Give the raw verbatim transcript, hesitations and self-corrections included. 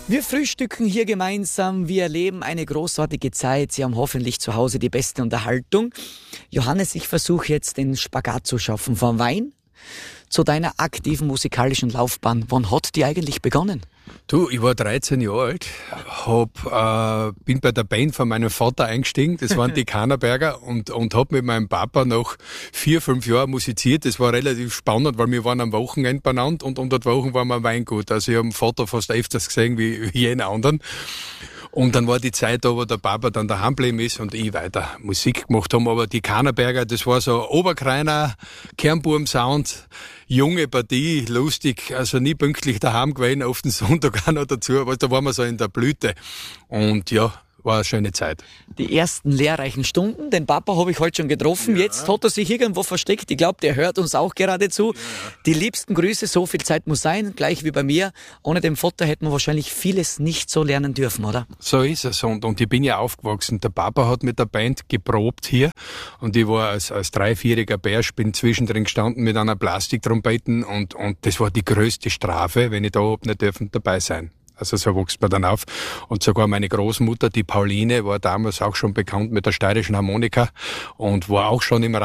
Wir frühstücken hier gemeinsam, wir erleben eine großartige Zeit. Sie haben hoffentlich zu Hause die beste Unterhaltung. Johannes, ich versuche jetzt den Spagat zu schaffen. Vom Wein zu deiner aktiven musikalischen Laufbahn. Wann hat die eigentlich begonnen? Du, ich war dreizehn Jahre alt, hab, äh, bin bei der Band von meinem Vater eingestiegen, das waren die Kahnerberger, und, und hab mit meinem Papa noch vier, fünf Jahre musiziert. Das war relativ spannend, weil wir waren am Wochenende beieinander und unter der Woche waren wir am Weingut. Also ich hab den Vater fast öfters gesehen wie jeden anderen. Und dann war die Zeit da, wo der Papa dann daheim geblieben ist und ich weiter Musik gemacht haben. Aber die Kahnerberger, das war so Oberkreiner, Kernbuben-Sound, junge Partie, lustig, also nie pünktlich daheim gewesen, auf den Sonntag auch noch dazu. Aber da waren wir so in der Blüte. Und ja, war eine schöne Zeit. Die ersten lehrreichen Stunden, den Papa habe ich heute schon getroffen. Ja. Jetzt hat er sich irgendwo versteckt. Ich glaube, der hört uns auch gerade zu. Ja. Die liebsten Grüße, so viel Zeit muss sein, gleich wie bei mir. Ohne den Vater hätten wir wahrscheinlich vieles nicht so lernen dürfen, oder? So ist es. Und, und ich bin ja aufgewachsen. Der Papa hat mit der Band geprobt hier. Und ich war als, als drei-, vierjähriger Bärsch, bin zwischendrin gestanden mit einer Plastiktrompeten. Und, und das war die größte Strafe, wenn ich da hab nicht dürfen dabei sein. Also so wächst man dann auf. Und sogar meine Großmutter, die Pauline, war damals auch schon bekannt mit der steirischen Harmonika und war auch schon im